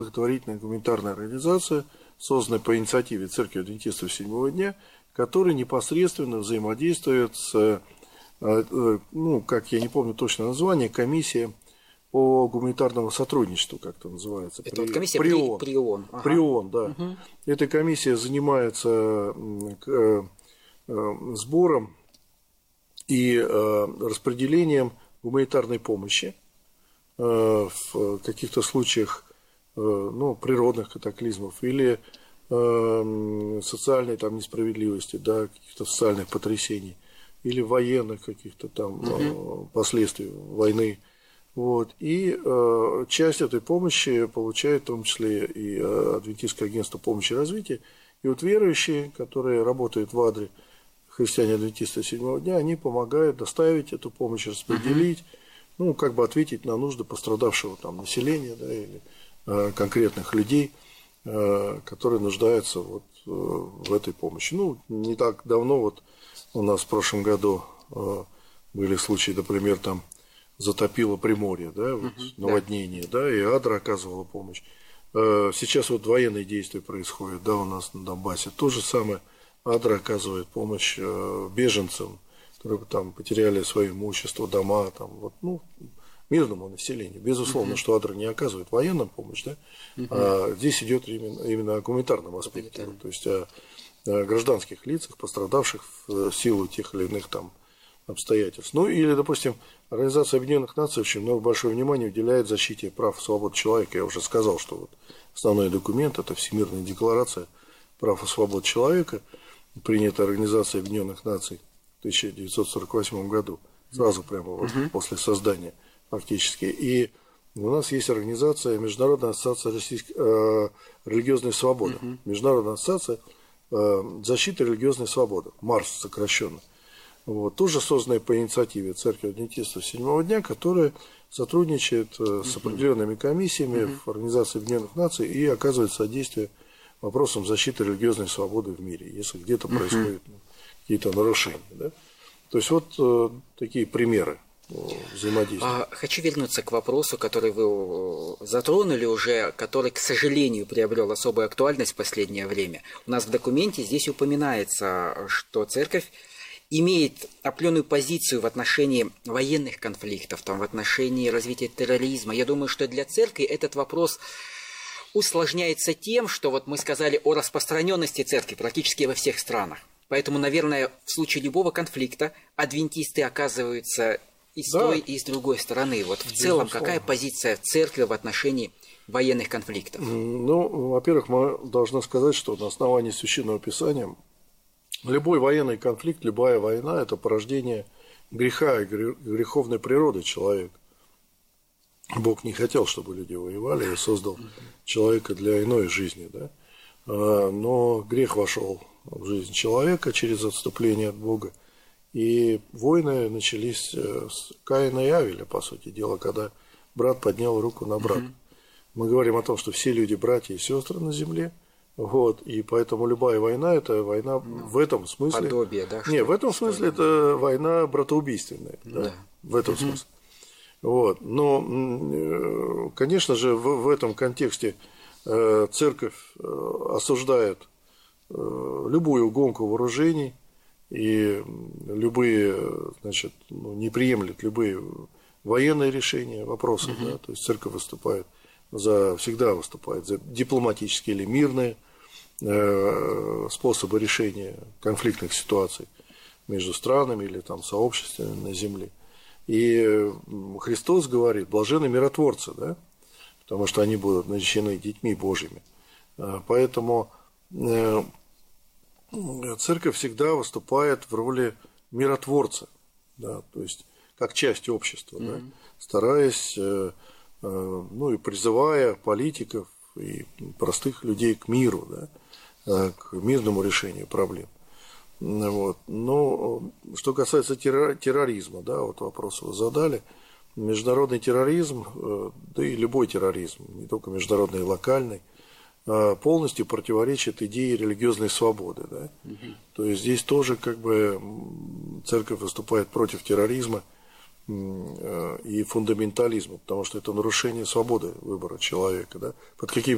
Благотворительная гуманитарная организация, созданная по инициативе Церкви Адвентистов Седьмого дня, которая непосредственно взаимодействует с, как я не помню точно название, комиссия по гуманитарному сотрудничеству, как это называется. Это вот комиссия ПРИОН. Ага. ПРИОН, да. Угу. Эта комиссия занимается сбором и распределением гуманитарной помощи в каких-то случаях природных катаклизмов или социальной несправедливости, да, каких-то социальных потрясений, или военных каких-то последствий войны. Вот. И часть этой помощи получает в том числе и Адвентистское агентство помощи и развития, и вот верующие, которые работают в Адре, христиане-адвентисты Седьмого дня, они помогают доставить эту помощь, распределить, ответить на нужды пострадавшего населения, да, или конкретных людей, которые нуждаются в этой помощи. Не так давно у нас в прошлом году были случаи, например, затопило Приморье, да, наводнение, да, и Адра оказывала помощь. Сейчас военные действия происходят, да, у нас на Донбассе. То же самое Адра оказывает помощь беженцам, которые потеряли свое имущество, дома, мирному населению. Безусловно, что Адра не оказывает военную помощь, да, а здесь идет именно о гуманитарном аспекте, то есть о гражданских лицах, пострадавших в силу тех или иных обстоятельств. Или, допустим, Организация Объединенных Наций очень большое внимание уделяет защите прав и свобод человека. Я уже сказал, что основной документ – это Всемирная декларация прав и свобод человека, принятая Организацией Объединенных Наций в 1948 году, сразу прямо после создания фактически. И у нас есть организация Международная ассоциация религиозной свободы, Международная ассоциация защиты религиозной свободы, МАРС сокращенно. Тоже созданная по инициативе Церкви Адвентистов Седьмого дня, которая сотрудничает с определенными комиссиями в Организации Объединенных Наций и оказывает содействие вопросам защиты религиозной свободы в мире, если где-то происходят какие-то нарушения. Да? То есть такие примеры взаимодействия. Хочу вернуться к вопросу, который вы затронули уже, который, к сожалению, приобрел особую актуальность в последнее время. У нас в документе здесь упоминается, что церковь имеет определенную позицию в отношении военных конфликтов, в отношении развития терроризма. Я думаю, что для церкви этот вопрос усложняется тем, что мы сказали о распространенности церкви практически во всех странах. Поэтому, наверное, в случае любого конфликта адвентисты оказываются и с той, и с другой стороны. В целом, какая позиция церкви в отношении военных конфликтов? Во-первых, мы должны сказать, что на основании Священного Писания любой военный конфликт, любая война – это порождение греха и греховной природы человека. Бог не хотел, чтобы люди воевали, и создал человека для иной жизни. Да? Но грех вошел в жизнь человека через отступление от Бога. И войны начались с Каина и Авеля, по сути дела, когда брат поднял руку на брата. Мы говорим о том, что все люди братья и сестры на земле. И поэтому любая война – это война в этом смысле. Подобие, да? В этом смысле это война братоубийственная. Да? В этом смысле. Но, конечно же, в этом контексте церковь осуждает любую гонку вооружений и не приемлет любые военные решения вопросов. Да? То есть церковь всегда выступает за дипломатические или мирные способы решения конфликтных ситуаций между странами или сообществами на земле. И Христос говорит: блаженны миротворцы, да? Потому что они будут наречены детьми Божьими. Поэтому церковь всегда выступает в роли миротворца, да? То есть как часть общества, да? Стараясь и призывая политиков и простых людей к миру, да? К мирному решению проблем. Но что касается терроризма, да, вопрос вы задали, международный терроризм, да и любой терроризм, не только международный и локальный, полностью противоречит идее религиозной свободы. Да? То есть здесь тоже церковь выступает против терроризма и фундаментализма, потому что это нарушение свободы выбора человека. Да? Под каким